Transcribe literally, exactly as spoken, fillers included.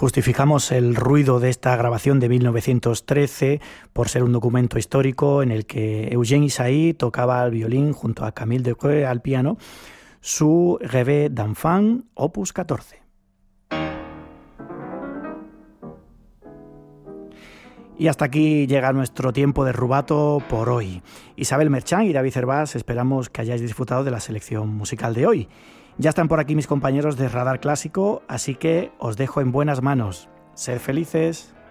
Justificamos el ruido de esta grabación de mil novecientos trece por ser un documento histórico en el que Eugène Ysaÿe tocaba al violín junto a Camille Decoy al piano su Rêve d'enfant, opus catorce. Y hasta aquí llega nuestro tiempo de rubato por hoy. Isabel Merchán y David Cervás, esperamos que hayáis disfrutado de la selección musical de hoy. Ya están por aquí mis compañeros de Radar Clásico, así que os dejo en buenas manos. Sed felices.